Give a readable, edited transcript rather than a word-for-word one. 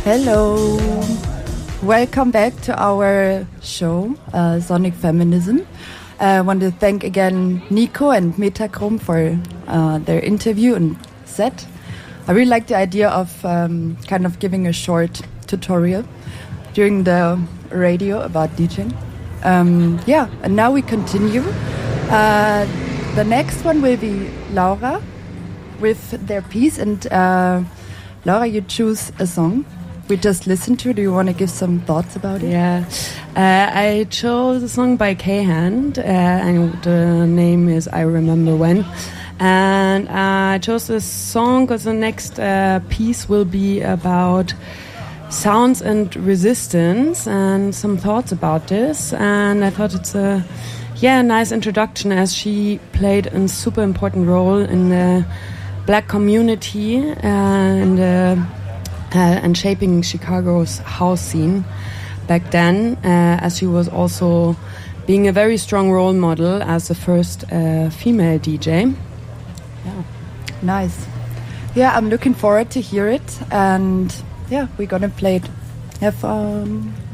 Hello. Welcome back to our show, Sonic Feminism. I want to thank again Nico and Metachrome for their interview and set. I really like the idea of kind of giving a short tutorial during the radio about DJing. And now we continue. The next one will be Laura with their piece. And Laura, you choose a song we just listened to. Do you want to give some thoughts about it? Yeah, I chose a song by K-Hand, and the name is I Remember When. And I chose this song because the next piece will be about sounds and resistance and some thoughts about this. And I thought it's a nice introduction, as she played a super important role in the Black community and shaping Chicago's house scene back then, as she was also being a very strong role model as the first female DJ. Yeah, nice. Yeah, I'm looking forward to hear it, and yeah, we're gonna play it. Have fun.